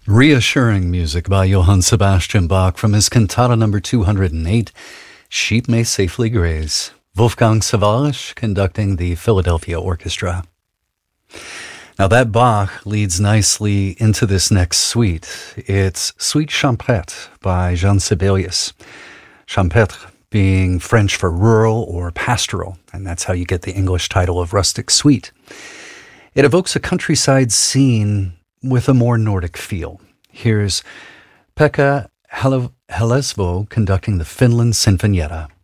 Reassuring music by Johann Sebastian Bach from his cantata number 208, Sheep May Safely Graze. Wolfgang Sawallisch conducting the Philadelphia Orchestra. Now that Bach leads nicely into this next suite. It's Suite Champêtre by Jean Sibelius. Champêtre being French for rural or pastoral, and that's how you get the English title of Rustic Suite. It evokes a countryside scene with a more Nordic feel. Here's Pekka Helesvo conducting the Finland Sinfonietta.